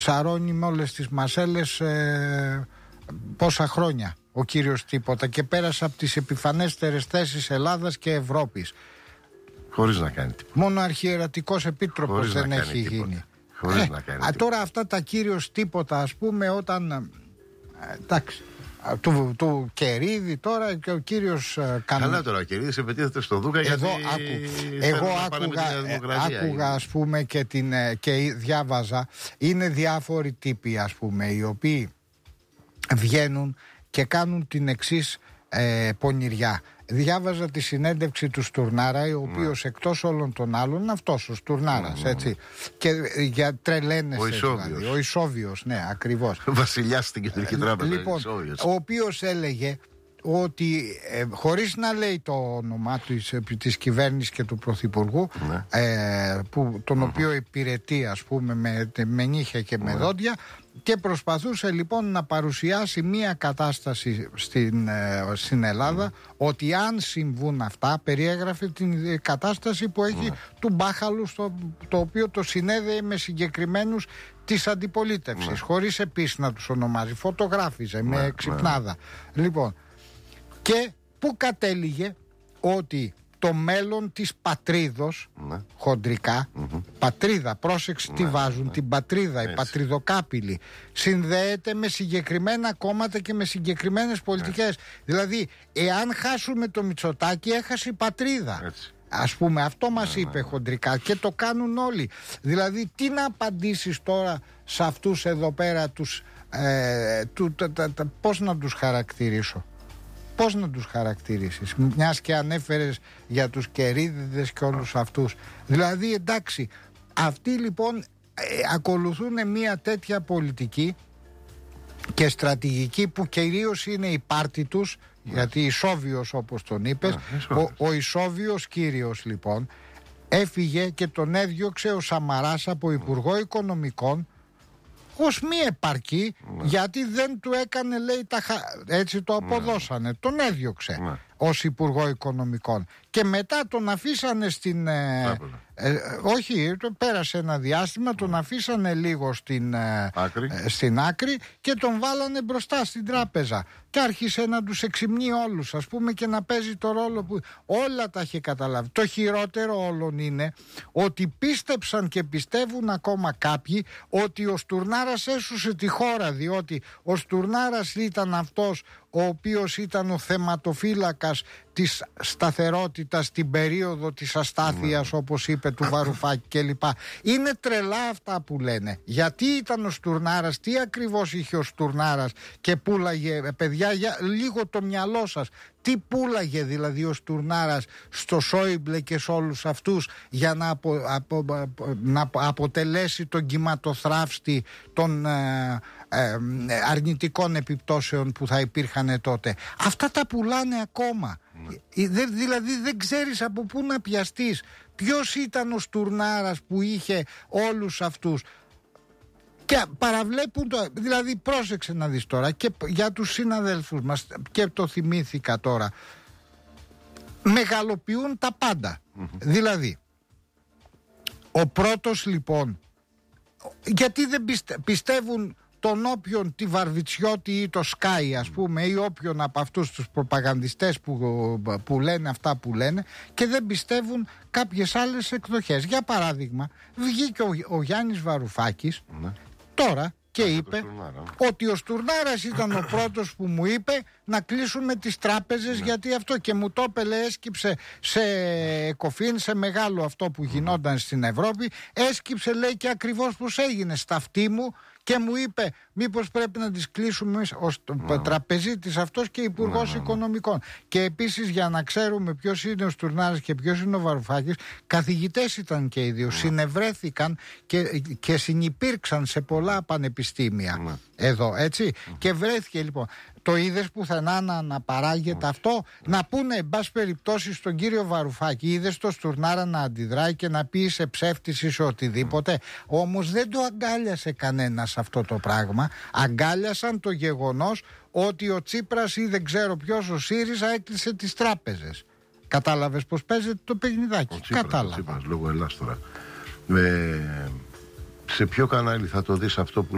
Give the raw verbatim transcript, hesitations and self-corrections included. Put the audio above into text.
ψαρώνει με όλες τις μασέλες ε, πόσα χρόνια ο κύριος τίποτα και πέρασε από τις επιφανέστερες θέσεις Ελλάδας και Ευρώπης. Χωρίς να κάνει τίποτα. Μόνο αρχιερατικός επίτροπος Χωρίς δεν έχει τίποτα. γίνει. Χωρίς ε, να κάνει α, τίποτα. τώρα αυτά τα κύριος τίποτα, ας πούμε, όταν ε, εντάξει, του, του Κερίδη τώρα και ο κύριος ε, Κανού. Καλά τώρα ο Κερίδης επιτίθεται στο Δούκα. Εδώ γιατί άκου, εγώ άκουγα, ε, άκουγα ας πούμε και, την, και διάβαζα, είναι διάφοροι τύποι, ας πούμε, οι οποίοι βγαίνουν και κάνουν την εξής ε, πονηριά. Διάβαζα τη συνέντευξη του Στουρνάρα, ο οποίος mm. εκτός όλων των άλλων είναι αυτός ο Στουρνάρας, mm. έτσι. Και για τρελαίνεσαι, δηλαδή. Ο Ισόβιος, ναι, ακριβώς. Βασιλιάς στην Κεντρική Τράπεζα. Λοιπόν, ο οποίος έλεγε ότι ε, χωρίς να λέει το όνομά της, της κυβέρνησης και του Πρωθυπουργού, ναι. ε, που, τον mm-hmm. οποίο υπηρετεί, ας πούμε, με, με νύχια και με mm-hmm. δόντια, και προσπαθούσε λοιπόν να παρουσιάσει μία κατάσταση στην, ε, στην Ελλάδα, mm-hmm. ότι αν συμβούν αυτά, περιέγραφε την κατάσταση που έχει mm-hmm. του μπάχαλου, στο, το οποίο το συνέδεε με συγκεκριμένους της αντιπολίτευσης, mm-hmm. χωρίς επίσης να τους ονομάζει, φωτογράφιζε mm-hmm. με ξυπνάδα. Mm-hmm. Λοιπόν, και που κατέληγε ότι το μέλλον της πατρίδος, ναι. χοντρικά, mm-hmm. πατρίδα, πρόσεξε τι ναι, βάζουν, ναι. την πατρίδα, έτσι. Η πατριδοκάπηλη, συνδέεται με συγκεκριμένα κόμματα και με συγκεκριμένες πολιτικές. Έτσι. Δηλαδή, εάν χάσουμε το Μητσοτάκη, έχασε η πατρίδα. Έτσι. Ας πούμε, αυτό μας ναι, είπε ναι. χοντρικά και το κάνουν όλοι. Δηλαδή, τι να απαντήσεις τώρα σε αυτούς εδώ πέρα τους, ε, του, τα, τα, τα, πώς να τους χαρακτηρίσω. Πώς να τους χαρακτηρίσεις, μιας και ανέφερες για τους Κερίδηδες και όλους αυτούς. Δηλαδή, εντάξει, αυτοί λοιπόν ε, ακολουθούν μια τέτοια πολιτική και στρατηγική που κυρίως είναι η πάρτη τους, yes. γιατί Ισόβιος, όπως τον είπες, yeah, ο, ο Ισόβιος κύριος λοιπόν έφυγε και τον έδιωξε ο Σαμαράς από Υπουργό Οικονομικών ως μη επαρκή, ναι. γιατί δεν του έκανε, λέει, τα χα... έτσι το αποδώσανε, ναι. τον έδιωξε ναι. ως Υπουργό Οικονομικών και μετά τον αφήσανε στην ε, ε, όχι, πέρασε ένα διάστημα, τον αφήσανε λίγο στην ε, άκρη. Ε, στην άκρη και τον βάλανε μπροστά στην τράπεζα και άρχισε να τους εξυμνεί όλους, ας πούμε, και να παίζει το ρόλο που όλα τα είχε καταλάβει. Το χειρότερο όλων είναι ότι πίστεψαν και πιστεύουν ακόμα κάποιοι ότι ο Στουρνάρας έσωσε τη χώρα, διότι ο Στουρνάρας ήταν αυτός ο οποίος ήταν ο θεματοφύλακας της σταθερότητας στην περίοδο της αστάθειας, mm. όπως είπε, του Βαρουφάκη κλπ. Είναι τρελά αυτά που λένε. Γιατί ήταν ο Στουρνάρας, τι ακριβώς είχε ο Στουρνάρας και πούλαγε, παιδιά, για λίγο το μυαλό σας. Τι πούλαγε δηλαδή ο Στουρνάρας στο Σόιμπλε και σε όλους αυτούς για να, απο, απο, απο, να αποτελέσει τον κυματοθράφστη των ε, ε, αρνητικών επιπτώσεων που θα υπήρχαν τότε. Αυτά τα πουλάνε ακόμα. Mm. Δηλαδή δεν ξέρεις από πού να πιαστείς. Ποιος ήταν ο Στουρνάρας που είχε όλους αυτούς. Και παραβλέπουν το, δηλαδή πρόσεξε να δεις τώρα και για τους συναδέλφους μας, και το θυμήθηκα τώρα, μεγαλοποιούν τα πάντα. Mm-hmm. Δηλαδή ο πρώτος λοιπόν, γιατί δεν πιστε, πιστεύουν τον όποιον, τη Βαρβιτσιώτη ή το Σκάι, ας πούμε, ή όποιον από αυτούς τους προπαγανδιστές που, που λένε αυτά που λένε, και δεν πιστεύουν κάποιες άλλες εκδοχές. Για παράδειγμα, βγήκε ο, ο Γιάννης Βαρουφάκης mm-hmm. τώρα και είπε ότι ο Στουρνάρας ήταν ο πρώτος που μου είπε να κλείσουμε τις τράπεζες, ναι. γιατί αυτό, και μου το έπελε, έσκυψε σε Εκοφίν, σε μεγάλο αυτό που γινόταν στην Ευρώπη, έσκυψε, λέει, και ακριβώς πως έγινε στα αυτή μου και μου είπε μήπως πρέπει να τις κλείσουμε ως no. τραπεζίτης αυτός και υπουργός no, no, no. οικονομικών. Και επίσης, για να ξέρουμε ποιος είναι ο Στουρνάρας και ποιος είναι ο Βαρουφάκης, καθηγητές ήταν και οι δύο, no. συνευρέθηκαν και, και συνυπήρξαν σε πολλά πανεπιστήμια no. εδώ, έτσι, no. και βρέθηκε λοιπόν. Το είδες πουθενά να, να παράγεται mm. αυτό, mm. να πούνε, εν πάση περιπτώσει, στον κύριο Βαρουφάκη, είδες το Στουρνάρα να αντιδράει και να πει είσαι ψεύτης, είσαι οτιδήποτε. Mm. Όμως δεν το αγκάλιασε κανένας αυτό το πράγμα. Αγκάλιασαν το γεγονός ότι ο Τσίπρας ή δεν ξέρω ποιος, ο ΣΥΡΙΖΑ, έκλεισε τις τράπεζες. Κατάλαβες πως παίζεται το παιχνιδάκι? Κατάλαβα. Ο Τσίπρας, λόγω Ελλάς τώρα. Ε, σε ποιο κανάλι θα το δεις αυτό που